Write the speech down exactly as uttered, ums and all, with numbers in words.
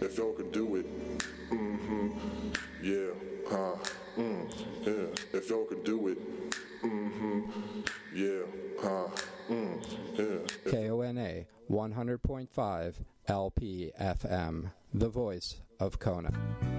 if y'all can do it, mm-hmm, yeah, huh, mm, yeah, if y'all can do it, mm-hmm, yeah, huh, mm, yeah. K O N A one hundred point five L P F M, the voice of Kona.